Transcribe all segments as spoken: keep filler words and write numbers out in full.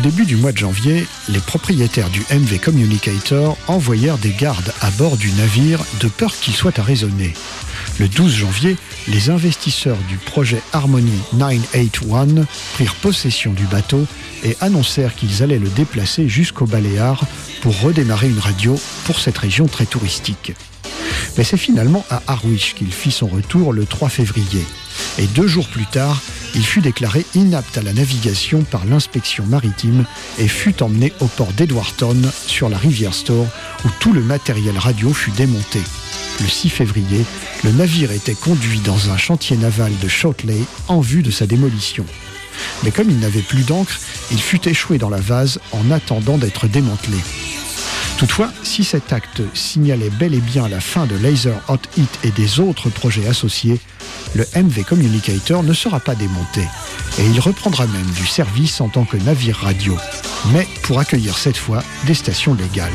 début du mois de janvier, les propriétaires du M V Communicator envoyèrent des gardes à bord du navire de peur qu'il soit arraisonné. Le douze janvier, les investisseurs du projet Harmony neuf cent quatre-vingt-un prirent possession du bateau et annoncèrent qu'ils allaient le déplacer jusqu'aux Baléares pour redémarrer une radio pour cette région très touristique. Mais c'est finalement à Harwich qu'il fit son retour le trois février. Et deux jours plus tard, il fut déclaré inapte à la navigation par l'inspection maritime et fut emmené au port d'Edwardton sur la rivière Stour où tout le matériel radio fut démonté. Le six février, le navire était conduit dans un chantier naval de Shotley en vue de sa démolition. Mais comme il n'avait plus d'encre, il fut échoué dans la vase en attendant d'être démantelé. Toutefois, si cet acte signalait bel et bien la fin de Laser Hot Hit et des autres projets associés, le M V Communicator ne sera pas démonté et il reprendra même du service en tant que navire radio, mais pour accueillir cette fois des stations légales.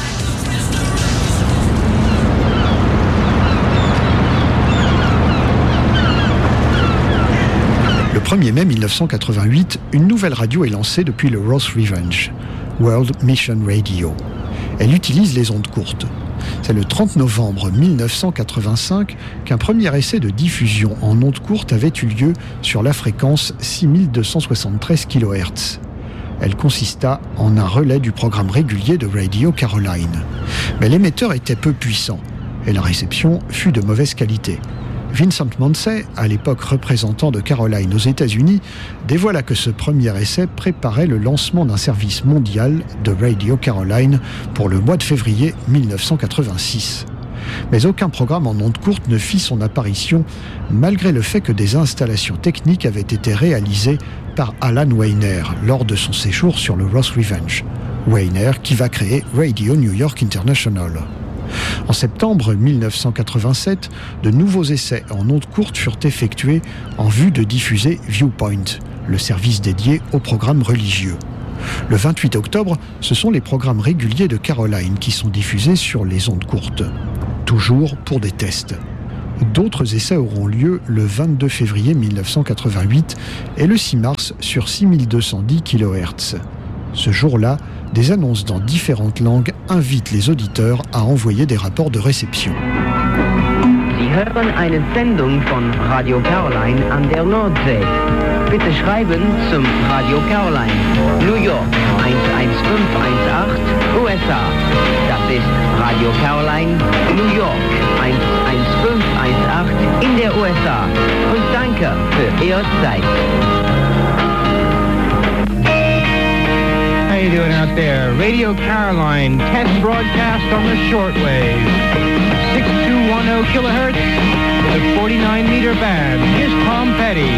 Le premier mai mille neuf cent quatre-vingt-huit, une nouvelle radio est lancée depuis le Ross Revenge, World Mission Radio. Elle utilise les ondes courtes. C'est le trente novembre mille neuf cent quatre-vingt-cinq qu'un premier essai de diffusion en ondes courtes avait eu lieu sur la fréquence six mille deux cent soixante-treize kilohertz. Elle consista en un relais du programme régulier de Radio Caroline. Mais l'émetteur était peu puissant et la réception fut de mauvaise qualité. Vincent Mansey, à l'époque représentant de Caroline aux États-Unis, dévoila que ce premier essai préparait le lancement d'un service mondial de Radio Caroline pour le mois de février mille neuf cent quatre-vingt-six. Mais aucun programme en ondes courtes ne fit son apparition, malgré le fait que des installations techniques avaient été réalisées par Alan Weiner lors de son séjour sur le Ross Revenge. Weiner qui va créer Radio New York International. En septembre mille neuf cent quatre-vingt-sept, de nouveaux essais en ondes courtes furent effectués en vue de diffuser Viewpoint, le service dédié aux programmes religieux. Le vingt-huit octobre, ce sont les programmes réguliers de Caroline qui sont diffusés sur les ondes courtes, toujours pour des tests. D'autres essais auront lieu le vingt-deux février mille neuf cent quatre-vingt-huit et le six mars sur six mille deux cent dix kilohertz. Ce jour-là, des annonces dans différentes langues invitent les auditeurs à envoyer des rapports de réception. Sie hören eine Sendung von Radio Caroline an der Nordsee. Bitte schreiben zum Radio Caroline, New York eins eins fünf eins acht, U S A. Das ist Radio Caroline, New York eins eins fünf eins acht in der U S A. Und danke für Ihre Zeit. How you doing out there? Radio Caroline, test broadcast on the shortwave. sixty-two ten kilohertz with a forty-nine meter band. Here's Tom Petty.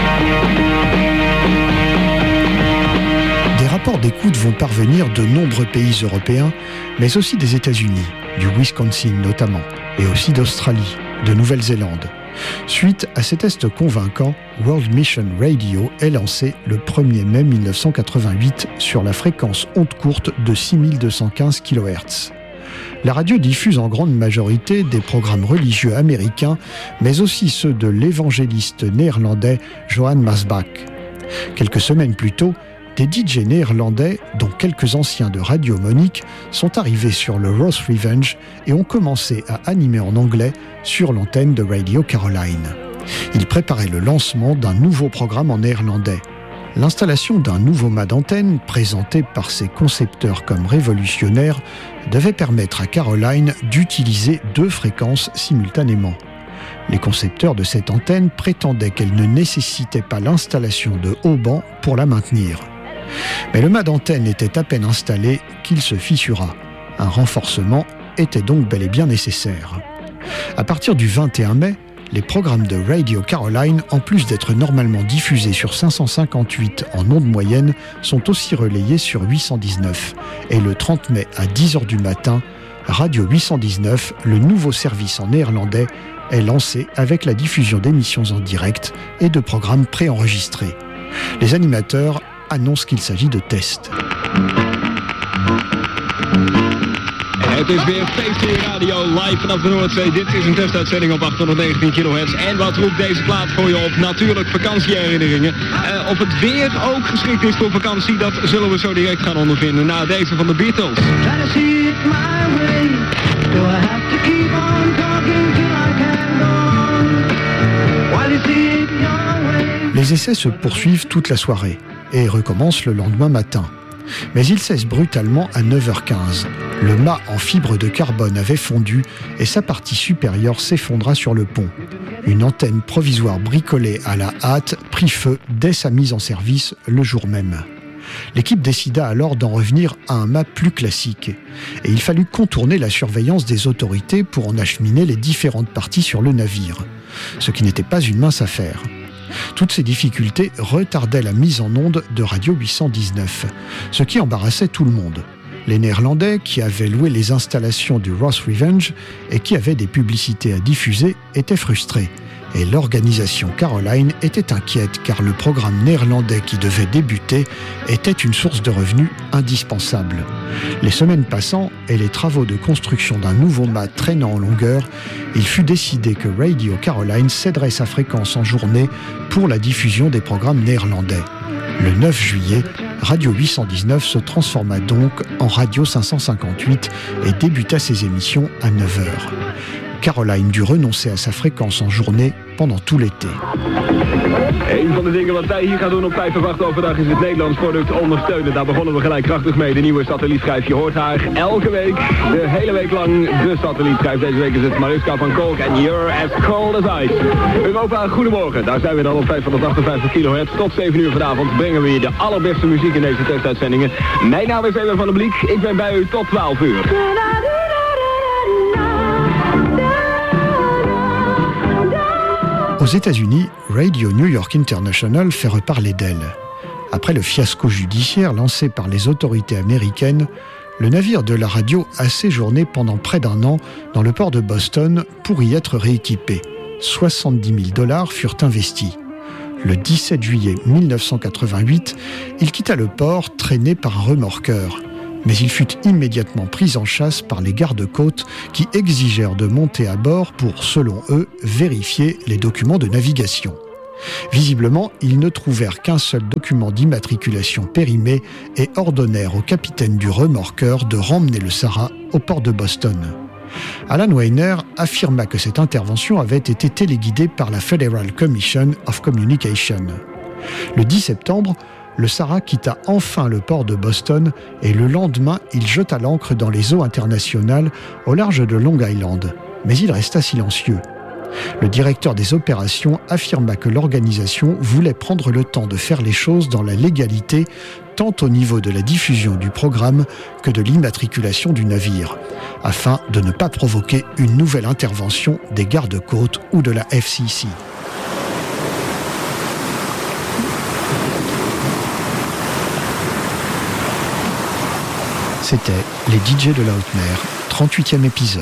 Des rapports d'écoute vont parvenir de nombreux pays européens, mais aussi des États-Unis, du Wisconsin notamment, et aussi d'Australie, de Nouvelle-Zélande. Suite à ces tests convaincants, World Mission Radio est lancé le premier mai mille neuf cent quatre-vingt-huit sur la fréquence onde courte de six mille deux cent quinze kilohertz. La radio diffuse en grande majorité des programmes religieux américains, mais aussi ceux de l'évangéliste néerlandais Johan Masbach. Quelques semaines plus tôt, des D J néerlandais, dont quelques anciens de Radio Monique, sont arrivés sur le Ross Revenge et ont commencé à animer en anglais sur l'antenne de Radio Caroline. Ils préparaient le lancement d'un nouveau programme en néerlandais. L'installation d'un nouveau mât d'antenne, présenté par ses concepteurs comme révolutionnaire, devait permettre à Caroline d'utiliser deux fréquences simultanément. Les concepteurs de cette antenne prétendaient qu'elle ne nécessitait pas l'installation de haubans pour la maintenir. Mais le mât d'antenne était à peine installé qu'il se fissura. Un renforcement était donc bel et bien nécessaire. À partir du vingt et un mai, les programmes de Radio Caroline, en plus d'être normalement diffusés sur cinq cent cinquante-huit en ondes moyennes, sont aussi relayés sur huit cent dix-neuf. Et le trente mai à dix heures du matin, Radio huit cent dix-neuf, le nouveau service en néerlandais, est lancé avec la diffusion d'émissions en direct et de programmes préenregistrés. Les animateurs annoncent qu'il s'agit de tests. Het is weer P C Radio live vanaf de Noordzee. Dit is een testuitzending op achthonderdnegentien kilohertz. En wat roept deze plaat voor je op? Natuurlijk vakantieherinneringen. Uh, of het weer ook geschikt is voor vakantie, dat zullen we zo direct gaan ondervinden na deze van de Beatles. Les essais se poursuivent toute la soirée et recommencent le lendemain matin. Mais ils cessent brutalement à neuf heures quinze. Le mât en fibre de carbone avait fondu et sa partie supérieure s'effondra sur le pont. Une antenne provisoire bricolée à la hâte prit feu dès sa mise en service le jour même. L'équipe décida alors d'en revenir à un mât plus classique et il fallut contourner la surveillance des autorités pour en acheminer les différentes parties sur le navire, ce qui n'était pas une mince affaire. Toutes ces difficultés retardaient la mise en onde de Radio huit cent dix-neuf, ce qui embarrassait tout le monde. Les Néerlandais, qui avaient loué les installations du Ross Revenge et qui avaient des publicités à diffuser, étaient frustrés. Et l'organisation Caroline était inquiète car le programme néerlandais qui devait débuter était une source de revenus indispensable. Les semaines passant et les travaux de construction d'un nouveau mât traînant en longueur, il fut décidé que Radio Caroline céderait sa fréquence en journée pour la diffusion des programmes néerlandais. Le neuf juillet, Radio huit cent dix-neuf se transforma donc en Radio cinq cent cinquante-huit et débuta ses émissions à neuf heures. Caroline dut renoncer à sa fréquence en journée pendant tout l'été. Een van de dingen wat wij hier gaan doen op vijf en acht overdag is het Nederlands product ondersteunen. Daar begonnen we gelijk krachtig mee. De nieuwe satellietschijf. Je hoort haar elke week, de hele week lang, de satellietschijf. Deze week is het Mariska van Kolk en You're as Cold as Ice. Europa, goedemorgen. Daar zijn we dan op vijfhonderdachtenvijftig kilohertz. Tot zeven uur vanavond brengen we je de allerbeste muziek in deze testuitzendingen. Mijn naam is Eber van der Bliek. Ik ben bij u tot twaalf uur. Aux États-Unis, Radio New York International fait reparler d'elle. Après le fiasco judiciaire lancé par les autorités américaines, le navire de la radio a séjourné pendant près d'un an dans le port de Boston pour y être rééquipé. soixante-dix mille dollars furent investis. Le dix-sept juillet mille neuf cent quatre-vingt-huit, il quitta le port traîné par un remorqueur. Mais il fut immédiatement pris en chasse par les gardes-côtes qui exigèrent de monter à bord pour, selon eux, vérifier les documents de navigation. Visiblement, ils ne trouvèrent qu'un seul document d'immatriculation périmé et ordonnèrent au capitaine du remorqueur de ramener le Sarah au port de Boston. Alan Weiner affirma que cette intervention avait été téléguidée par la Federal Commission of Communication. Le dix septembre, le Sarah quitta enfin le port de Boston et le lendemain, il jeta l'ancre dans les eaux internationales au large de Long Island. Mais il resta silencieux. Le directeur des opérations affirma que l'organisation voulait prendre le temps de faire les choses dans la légalité, tant au niveau de la diffusion du programme que de l'immatriculation du navire, afin de ne pas provoquer une nouvelle intervention des gardes-côtes ou de la F C C. C'était les D J de la haute mer, trente-huitième épisode.